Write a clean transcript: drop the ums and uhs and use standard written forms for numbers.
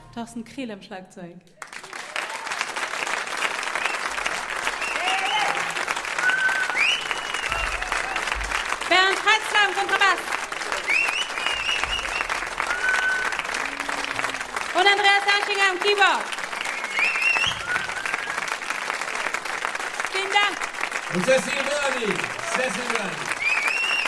Thorsten Krehl am Schlagzeug. Bernd Heitzler am Kontrabass. Und Andreas Aschinger am Keyboard. Vielen Dank. Und Cecil Börni.